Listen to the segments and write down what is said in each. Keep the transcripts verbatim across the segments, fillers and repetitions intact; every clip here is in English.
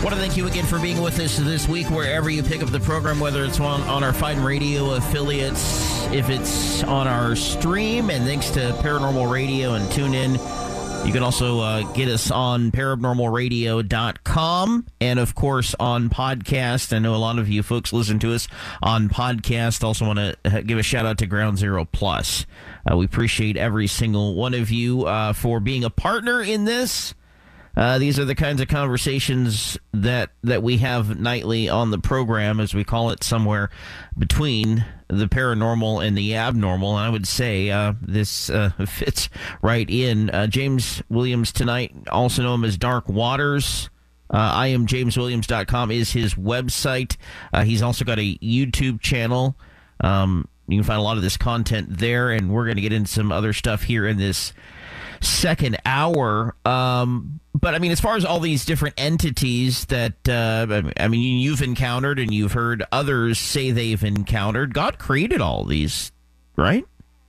Want to thank you again for being with us this week, wherever you pick up the program, whether it's on, on our fine radio affiliates, if it's on our stream, and thanks to Paranormal Radio and TuneIn. You can also uh, get us on paranormal radio dot com and, of course, on podcast. I know a lot of you folks listen to us on podcast. Also want to give a shout-out to Ground Zero Plus. Uh, we appreciate every single one of you uh, for being a partner in this. Uh, these are the kinds of conversations that, that we have nightly on the program, as we call it, somewhere between the paranormal and the abnormal. And I would say uh, this uh, fits right in. Uh, James Williams tonight, also known as Dark Waters. Uh, I am james williams dot com is his website. Uh, he's also got a YouTube channel. Um, you can find a lot of this content there, and we're going to get into some other stuff here in this second hour. Um, but I mean, as far as all these different entities that, uh, I mean, you've encountered and you've heard others say they've encountered, God created all these, right?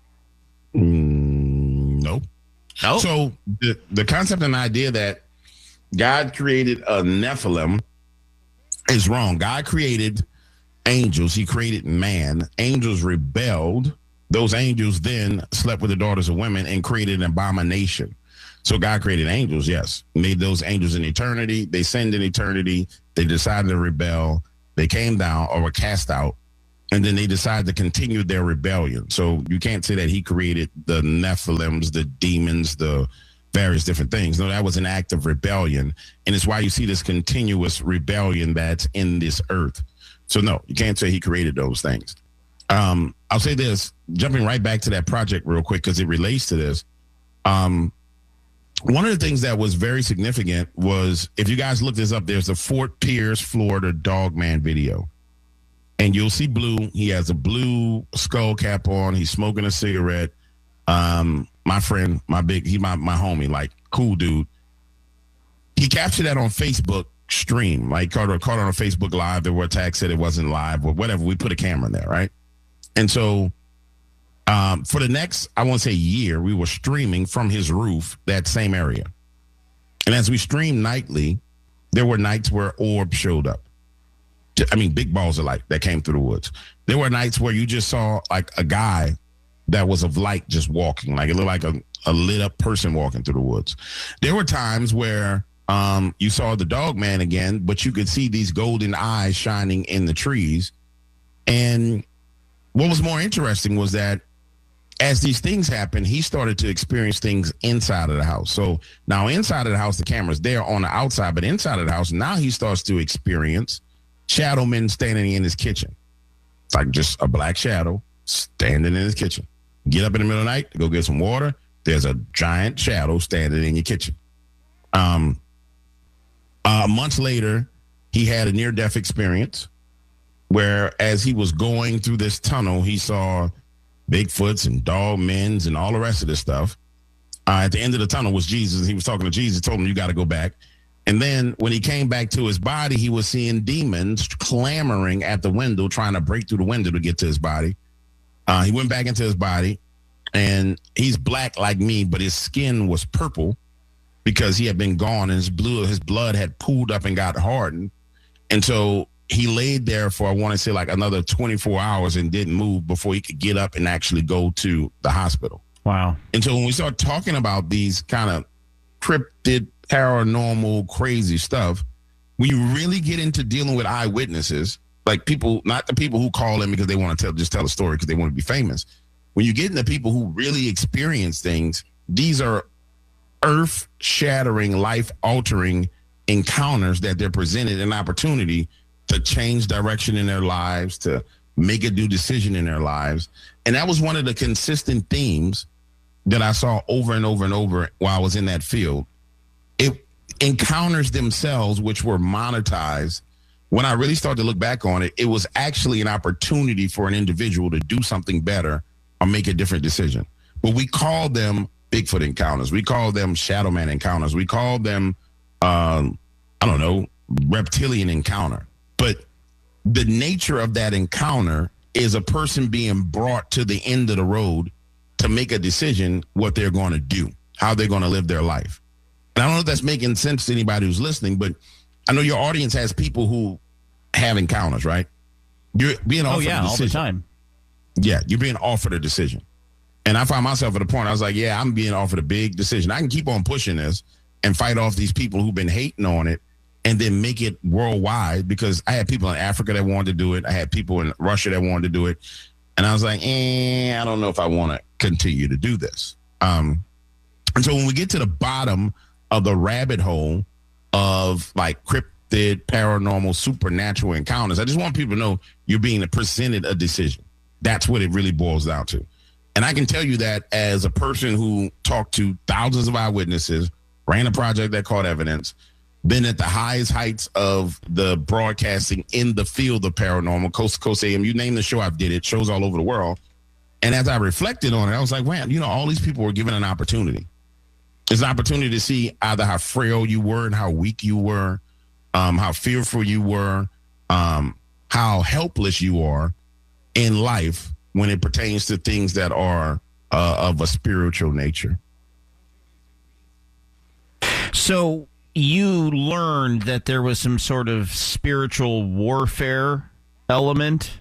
Mm, no. No. So the, the concept and idea that God created a Nephilim is wrong. God created angels. He created man. Angels rebelled. Those angels then slept with the daughters of women and created an abomination. So God created angels, yes. Made those angels in eternity. They sinned in eternity. They decided to rebel. They came down or were cast out. And then they decided to continue their rebellion. So you can't say that he created the Nephilims, the demons, the various different things. No, that was an act of rebellion. And it's why you see this continuous rebellion that's in this earth. So no, you can't say he created those things. Um, I'll say this, jumping right back to that project real quick, because it relates to this. Um, one of the things that was very significant was, if you guys look this up, there's a Fort Pierce, Florida Dogman video. And you'll see Blue. He has a blue skull cap on. He's smoking a cigarette. Um, my friend, my big, he my, my homie, like, cool dude. He captured that on Facebook stream. Like, caught, caught on a Facebook Live. There were attacks, said it wasn't live or whatever. We put a camera in there, right? And so um, for the next, I won't say year, we were streaming from his roof, that same area. And as we streamed nightly, there were nights where orbs showed up. I mean, big balls of light that came through the woods. There were nights where you just saw like a guy that was of light just walking, like it looked like a, a lit up person walking through the woods. There were times where um, you saw the dog man again, but you could see these golden eyes shining in the trees. And what was more interesting was that as these things happened, he started to experience things inside of the house. So now inside of the house, the camera's there on the outside, but inside of the house, now he starts to experience shadow men standing in his kitchen. It's like just a black shadow standing in his kitchen. Get up in the middle of the night to go get some water. There's a giant shadow standing in your kitchen. Um, uh, months later, he had a near-death experience where as he was going through this tunnel, he saw Bigfoots and dog men's and all the rest of this stuff. Uh, at the end of the tunnel was Jesus. He was talking to Jesus, told him, you got to go back. And then when he came back to his body, he was seeing demons clamoring at the window, trying to break through the window to get to his body. Uh, he went back into his body, and he's black like me, but his skin was purple because he had been gone, and his blue, his blood had pooled up and got hardened. And so he laid there for, I want to say, like another twenty-four hours and didn't move before he could get up and actually go to the hospital. Wow. And so when we start talking about these kind of cryptid, paranormal, crazy stuff, when you really get into dealing with eyewitnesses, like people, not the people who call in because they want to tell, just tell a story because they want to be famous. When you get into people who really experience things, these are earth-shattering, life-altering encounters that they're presented an opportunity to change direction in their lives, to make a new decision in their lives. And that was one of the consistent themes that I saw over and over and over while I was in that field. It encounters themselves, which were monetized. When I really started to look back on it, it was actually an opportunity for an individual to do something better or make a different decision. But we call them Bigfoot encounters. We call them Shadow Man encounters. We call them, um, I don't know, reptilian encounter. But the nature of that encounter is a person being brought to the end of the road to make a decision what they're going to do, how they're going to live their life. And I don't know if that's making sense to anybody who's listening, but I know your audience has people who have encounters, right? You're being offered oh, yeah, a decision. all the time. Yeah, you're being offered a decision. And I find myself at a point, I was like, yeah, I'm being offered a big decision. I can keep on pushing this and fight off these people who've been hating on it and then make it worldwide, because I had people in Africa that wanted to do it. I had people in Russia that wanted to do it. And I was like, eh, I don't know if I want to continue to do this. Um, and so when we get to the bottom of the rabbit hole of like cryptid, paranormal, supernatural encounters, I just want people to know you're being presented a decision. That's what it really boils down to. And I can tell you that as a person who talked to thousands of eyewitnesses, ran a project that called Evidence, been at the highest heights of the broadcasting in the field of paranormal, Coast to Coast A M, you name the show, I've did it, shows all over the world. And as I reflected on it, I was like, man, you know, all these people were given an opportunity. It's an opportunity to see either how frail you were and how weak you were, um, how fearful you were, um, how helpless you are in life when it pertains to things that are uh, of a spiritual nature. So you learned that there was some sort of spiritual warfare element?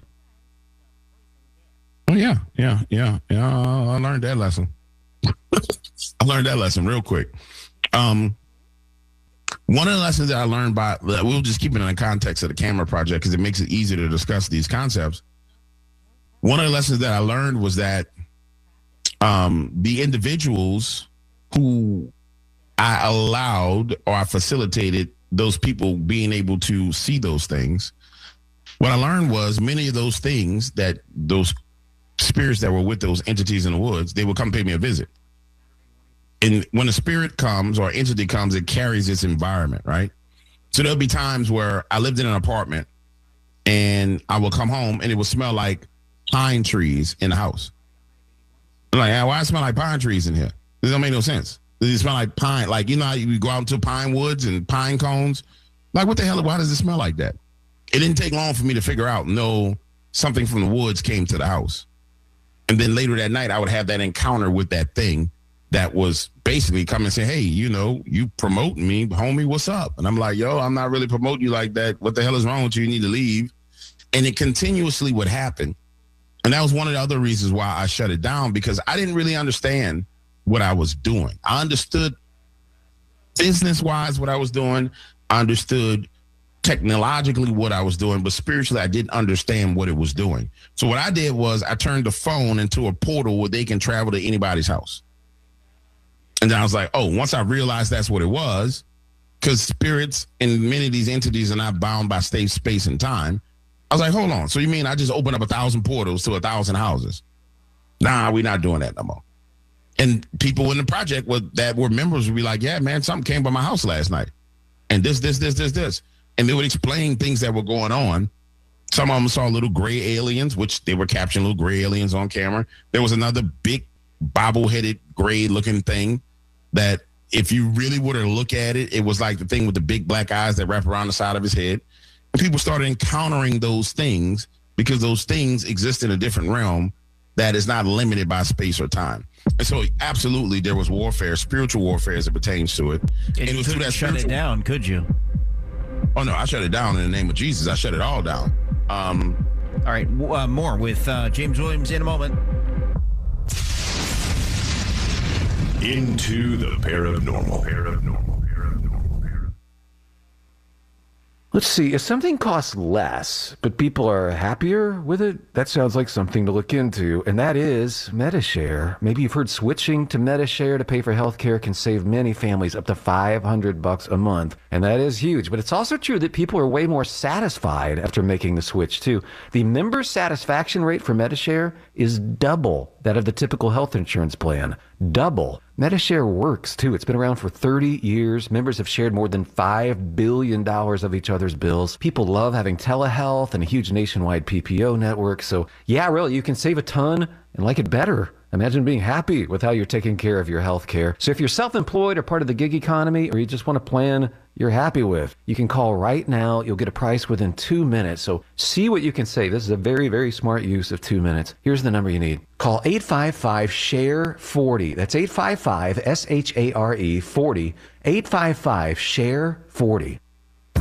Oh, yeah, yeah, yeah, yeah. I learned that lesson. I learned that lesson real quick. Um, one of the lessons that I learned by, we'll just keep it in the context of the camera project because it makes it easier to discuss these concepts. One of the lessons that I learned was that um, the individuals who I allowed or I facilitated those people being able to see those things, what I learned was many of those things that those spirits that were with those entities in the woods, they would come pay me a visit. And when a spirit comes or entity comes, it carries its environment, right? So there'll be times where I lived in an apartment and I would come home and it would smell like pine trees in the house. I'm like, yeah, why does it smell like pine trees in here? This don't make no sense. Does it smell like pine? Like, you know how you go out into pine woods and pine cones? Like, what the hell? Why does it smell like that? It didn't take long for me to figure out, no, something from the woods came to the house. And then later that night, I would have that encounter with that thing that was basically come and say, hey, you know, you promoting me, homie, what's up? And I'm like, yo, I'm not really promoting you like that. What the hell is wrong with you? You need to leave. And it continuously would happen. And that was one of the other reasons why I shut it down, because I didn't really understand what I was doing. I understood business-wise what I was doing. I understood technologically what I was doing, but spiritually I didn't understand what it was doing. So what I did was I turned the phone into a portal where they can travel to anybody's house. And then I was like, oh, once I realized that's what it was, because spirits and many of these entities are not bound by state, space, and time. I was like, hold on. So you mean I just opened up a thousand portals to a thousand houses? Nah, we're not doing that no more. And people in the project were, that were members would be like, yeah, man, something came by my house last night. And this, this, this, this, this. And they would explain things that were going on. Some of them saw little gray aliens, which they were capturing little gray aliens on camera. There was another big bobble-headed gray looking thing that if you really were to look at it, it was like the thing with the big black eyes that wrap around the side of his head. And people started encountering those things because those things exist in a different realm that is not limited by space or time. And so absolutely there was warfare, spiritual warfare as it pertains to it. And, and you it was couldn't that shut it down, could you? Oh, no, I shut it down in the name of Jesus. I shut it all down. Um, all right, uh, more with uh, James Williams in a moment. Into the paranormal. Paranormal. Paranormal. Let's see. If something costs less, but people are happier with it, that sounds like something to look into. And that is Medi-Share. Maybe you've heard switching to Medi-Share to pay for healthcare can save many families up to five hundred bucks a month. And that is huge. But it's also true that people are way more satisfied after making the switch, too. The member satisfaction rate for Medi-Share is double that of the typical health insurance plan. Double. Medi-Share works, too. It's been around for thirty years. Members have shared more than five billion dollars of each other's bills. People love having telehealth and a huge nationwide P P O network. So, yeah, really, you can save a ton and like it better. Imagine being happy with how you're taking care of your health care. So if you're self-employed or part of the gig economy, or you just want a plan you're happy with, you can call right now. You'll get a price within two minutes. So see what you can save. This is a very, very smart use of two minutes. Here's the number you need. Call eight five five, S H A R E, forty. That's eight five five, S H A R E, forty. eight five five, S H A R E, forty.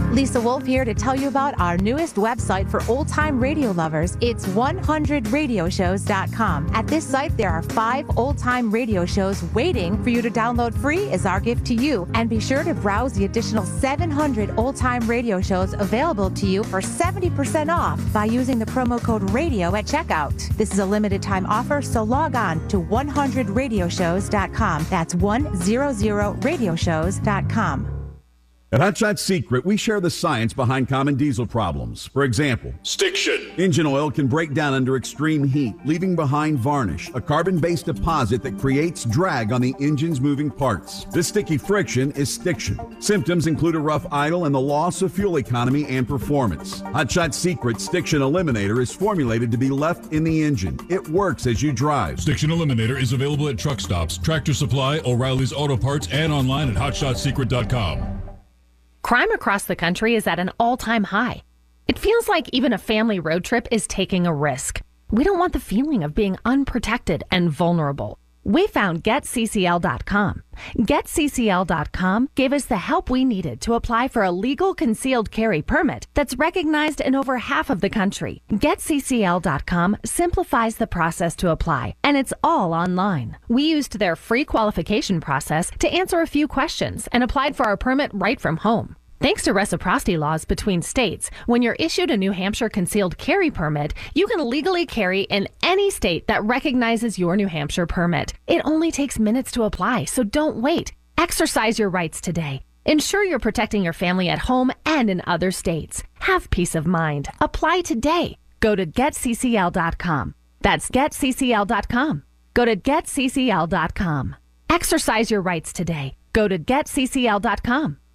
Lisa Wolf here to tell you about our newest website for old-time radio lovers. It's one hundred radio shows dot com. At this site, there are five old-time radio shows waiting for you to download free as our gift to you. And be sure to browse the additional seven hundred old-time radio shows available to you for seventy percent off by using the promo code RADIO at checkout. This is a limited time offer, so log on to one hundred radio shows dot com. That's one hundred radio shows dot com. At Hot Shot Secret, we share the science behind common diesel problems. For example, Stiction. engine oil can break down under extreme heat, leaving behind varnish, a carbon-based deposit that creates drag on the engine's moving parts. This sticky friction is stiction. Symptoms include a rough idle and the loss of fuel economy and performance. Hot Shot Secret Stiction Eliminator is formulated to be left in the engine. It works as you drive. Stiction Eliminator is available at truck stops, Tractor Supply, O'Reilly's Auto Parts, and online at hot shot secret dot com. Crime across the country is at an all-time high. It feels like even a family road trip is taking a risk. We don't want the feeling of being unprotected and vulnerable. We found get C C L dot com. get C C L dot com gave us the help we needed to apply for a legal concealed carry permit that's recognized in over half of the country. get C C L dot com simplifies the process to apply, and it's all online. We used their free qualification process to answer a few questions and applied for our permit right from home. Thanks to reciprocity laws between states, when you're issued a New Hampshire concealed carry permit, you can legally carry in any state that recognizes your New Hampshire permit. It only takes minutes to apply, so don't wait. Exercise your rights today. Ensure you're protecting your family at home and in other states. Have peace of mind. Apply today. Go to get C C L dot com. That's get C C L dot com. Go to get C C L dot com. Exercise your rights today. Go to get C C L dot com.